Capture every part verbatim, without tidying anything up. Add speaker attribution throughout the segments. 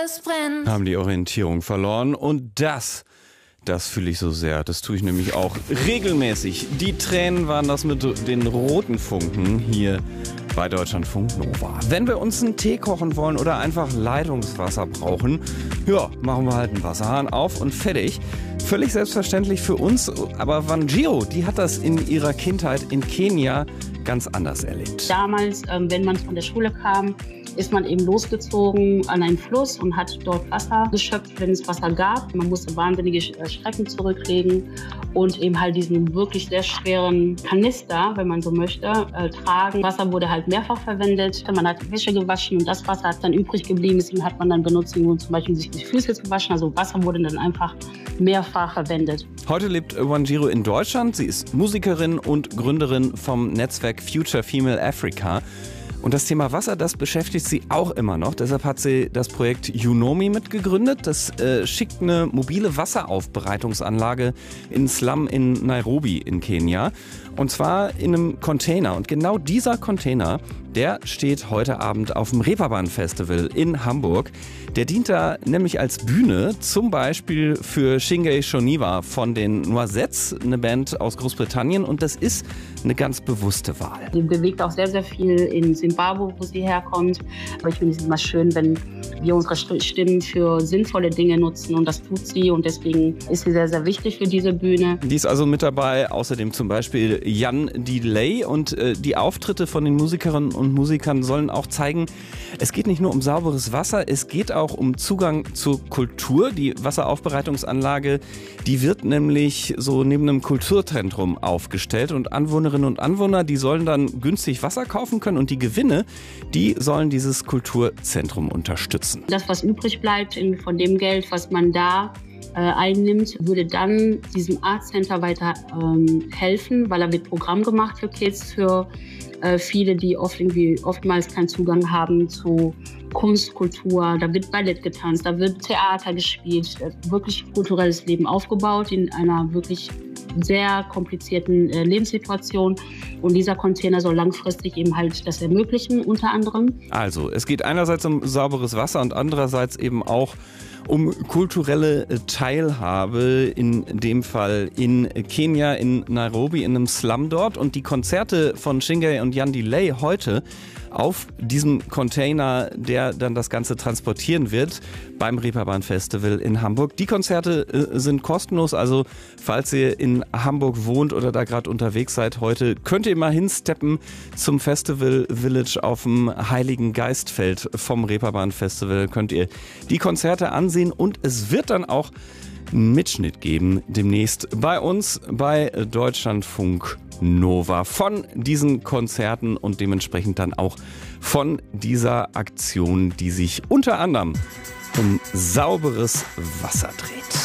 Speaker 1: es brennt.
Speaker 2: Haben die Orientierung verloren und das, das fühle ich so sehr. Das tue ich nämlich auch regelmäßig. Die Tränen waren das mit den roten Funken hier bei Deutschlandfunk Nova. Wenn wir uns einen Tee kochen wollen oder einfach Leitungswasser brauchen, ja, machen wir halt einen Wasserhahn auf und fertig. Völlig selbstverständlich für uns, aber Wanjiru, die hat das in ihrer Kindheit in Kenia ganz anders erlebt.
Speaker 3: Damals, ähm, wenn man von der Schule kam, ist man eben losgezogen an einen Fluss und hat dort Wasser geschöpft, wenn es Wasser gab. Man musste wahnsinnige Strecken zurücklegen und eben halt diesen wirklich sehr schweren Kanister, wenn man so möchte, äh, tragen. Wasser wurde halt mehrfach verwendet. Man hat Wäsche gewaschen und das Wasser, das dann übrig geblieben ist, hat man dann benutzt, um zum Beispiel sich die Füße zu waschen. Also Wasser wurde dann einfach mehrfach verwendet.
Speaker 2: Heute lebt Wanjiru in Deutschland. Sie ist Musikerin und Gründerin vom Netzwerk Future Female Africa. Und das Thema Wasser, das beschäftigt sie auch immer noch. Deshalb hat sie das Projekt Unomi mitgegründet. Das äh, schickt eine mobile Wasseraufbereitungsanlage in einen Slum in Nairobi in Kenia. Und zwar in einem Container. Und genau dieser Container, der steht heute Abend auf dem Reeperbahn Festival in Hamburg. Der dient da nämlich als Bühne, zum Beispiel für Shingai Shoniwa von den Noisettes, eine Band aus Großbritannien. Und das ist eine ganz bewusste Wahl.
Speaker 3: Sie bewegt auch sehr, sehr viel in Zimbabwe, wo sie herkommt. Aber ich finde es immer schön, wenn wir unsere Stimmen für sinnvolle Dinge nutzen. Und das tut sie. Und deswegen ist sie sehr, sehr wichtig für diese Bühne.
Speaker 2: Die ist also mit dabei, außerdem zum Beispiel Jan Delay. Und äh, die Auftritte von den Musikerinnen und Musikern sollen auch zeigen, es geht nicht nur um sauberes Wasser, es geht auch um Zugang zur Kultur. Die Wasseraufbereitungsanlage, die wird nämlich so neben einem Kulturzentrum aufgestellt und Anwohnerinnen und Anwohner, die sollen dann günstig Wasser kaufen können und die Gewinne, die sollen dieses Kulturzentrum unterstützen.
Speaker 3: Das, was übrig bleibt von dem Geld, was man da äh, einnimmt, würde dann diesem Art Center weiter ähm, helfen, weil da wird Programm gemacht für Kids, für äh, viele, die oft irgendwie, oftmals keinen Zugang haben zu Kunst, Kultur. Da wird Ballett getanzt, da wird Theater gespielt, wirklich kulturelles Leben aufgebaut in einer wirklich sehr komplizierten äh, Lebenssituation. Und dieser Container soll langfristig eben halt das ermöglichen, unter anderem.
Speaker 2: Also, es geht einerseits um sauberes Wasser und andererseits eben auch um kulturelle Teilhabe, in dem Fall in Kenia, in Nairobi, in einem Slum dort. Und die Konzerte von Shingai und Jan Delay heute auf diesem Container, der dann das Ganze transportieren wird beim Reeperbahn Festival in Hamburg. Die Konzerte äh, sind kostenlos, also falls ihr in Hamburg wohnt oder da gerade unterwegs seid heute, könnt ihr mal hinsteppen zum Festival Village auf dem Heiligen Geistfeld vom Reeperbahn Festival. Könnt ihr die Konzerte ansehen und es wird dann auch einen Mitschnitt geben demnächst bei uns bei Deutschlandfunk Nova von diesen Konzerten und dementsprechend dann auch von dieser Aktion, die sich unter anderem um sauberes Wasser dreht.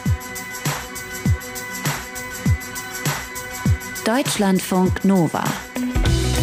Speaker 1: Deutschlandfunk Nova.